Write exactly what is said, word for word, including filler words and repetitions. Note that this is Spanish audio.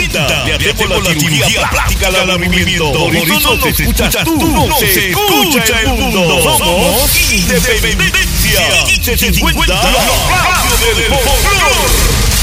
presenta. Le hacemos la cirugía plástica al aburrimiento. Por eso no te escuchas tú, no se escucha el mundo. Somos Independencia quince cincuenta, la radio del folclor.